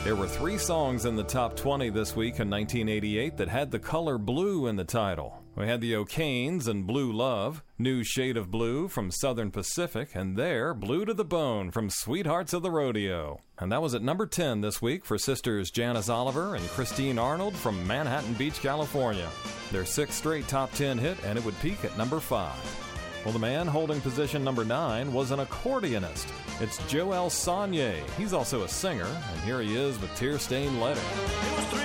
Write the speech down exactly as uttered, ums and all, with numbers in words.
There were three songs in the top twenty this week in nineteen eighty-eight that had the color blue in the title. We had the O'Kanes and Blue Love, New Shade of Blue from Southern Pacific, and their Blue to the Bone from Sweethearts of the Rodeo. And that was at number ten this week for sisters Janice Oliver and Christine Arnold from Manhattan Beach, California. Their sixth straight top ten hit, and it would peak at number five. Well, the man holding position number nine was an accordionist. It's Joel Sonnier. He's also a singer, and here he is with Tear Stained Letter.